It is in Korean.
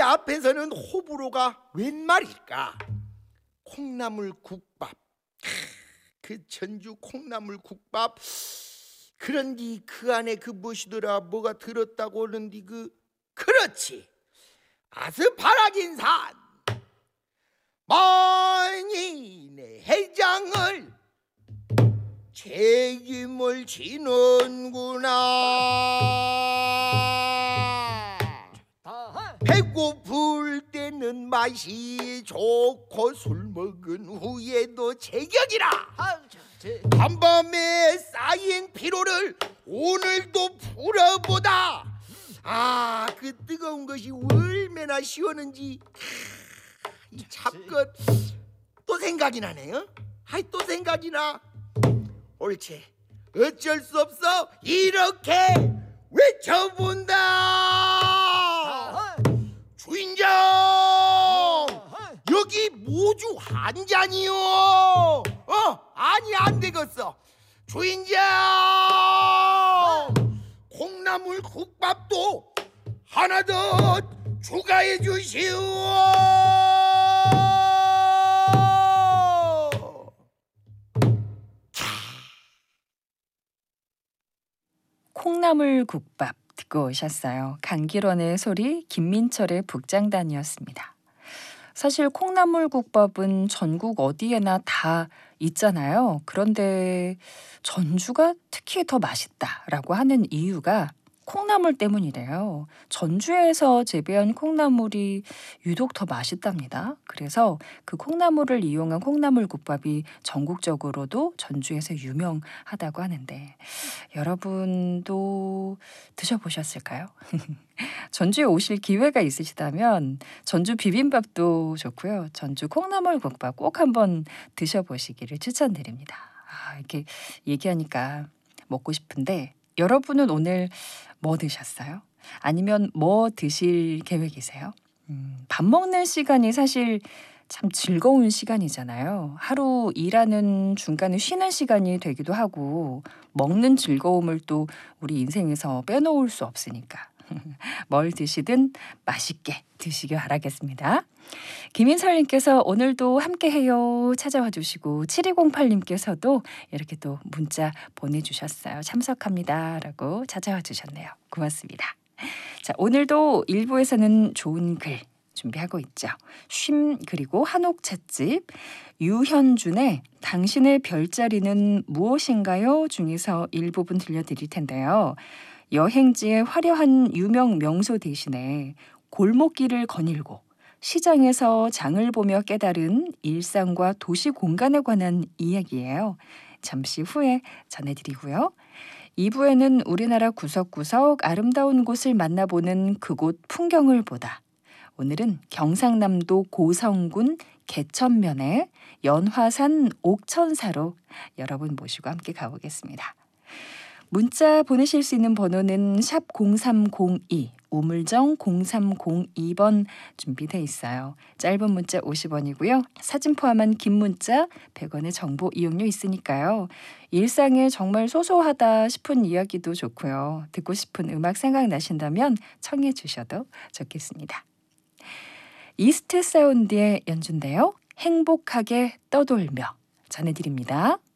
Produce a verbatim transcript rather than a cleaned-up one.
앞에서는 호불호가 웬 말일까? 콩나물 국밥. 그 전주 콩나물 국밥. 그런디 그 안에 그 무엇이더라, 뭐가 들었다고 하는디, 그 그렇지, 아스파라긴산. 만인의 해장을 책임을 지는구나. 배고플 때는 맛이 좋고 술 먹은 후에도 제격이라. 한밤에 쌓인 피로를 오늘도 풀어보다. 아, 그 뜨거운 것이 얼마나 시원한지 이 잡것 또 생각이 나네요. 아이, 또 생각이 나. 옳지, 어쩔 수 없어 이렇게 외쳐본다. 주인장, 여기 모주 한 잔이요. 어, 아니, 안 되겠어. 주인장, 콩나물 국밥도 하나 더 추가해 주시오. 콩나물 국밥 듣고 오셨어요. 강기론의 소리, 김민철의 북장단이었습니다. 사실 콩나물 국밥은 전국 어디에나 다 있잖아요. 그런데 전주가 특히 더 맛있다라고 하는 이유가 콩나물 때문이래요. 전주에서 재배한 콩나물이 유독 더 맛있답니다. 그래서 그 콩나물을 이용한 콩나물 국밥이 전국적으로도 전주에서 유명하다고 하는데, 여러분도 드셔보셨을까요? 전주에 오실 기회가 있으시다면 전주 비빔밥도 좋고요. 전주 콩나물 국밥 꼭 한번 드셔보시기를 추천드립니다. 아, 이렇게 얘기하니까 먹고 싶은데, 여러분은 오늘 뭐 드셨어요? 아니면 뭐 드실 계획이세요? 음, 밥 먹는 시간이 사실 참 즐거운 시간이잖아요. 하루 일하는 중간에 쉬는 시간이 되기도 하고, 먹는 즐거움을 또 우리 인생에서 빼놓을 수 없으니까 뭘 드시든 맛있게 드시길 바라겠습니다. 김인설님께서 오늘도 함께해요 찾아와 주시고, 칠이공팔님께서도 이렇게 또 문자 보내주셨어요. 참석합니다 라고 찾아와 주셨네요. 고맙습니다. 자, 오늘도 일 부에서는 좋은 글 준비하고 있죠. 쉼 그리고 한옥 찻집, 유현준의 당신의 별자리는 무엇인가요? 중에서 일부분 들려드릴 텐데요. 여행지의 화려한 유명 명소 대신에 골목길을 거닐고 시장에서 장을 보며 깨달은 일상과 도시 공간에 관한 이야기예요. 잠시 후에 전해드리고요. 이 부에는 우리나라 구석구석 아름다운 곳을 만나보는 그곳 풍경을 보다. 오늘은 경상남도 고성군 개천면의 연화산 옥천사로 여러분 모시고 함께 가보겠습니다. 문자 보내실 수 있는 번호는 샵 공삼공이, 우물정 공삼공이 번 준비돼 있어요. 짧은 문자 오십 원이고요. 사진 포함한 긴 문자 백 원의 정보 이용료 있으니까요. 일상에 정말 소소하다 싶은 이야기도 좋고요. 듣고 싶은 음악 생각나신다면 청해 주셔도 좋겠습니다. 이스트 사운드의 연주인데요. 행복하게 떠돌며 전해드립니다.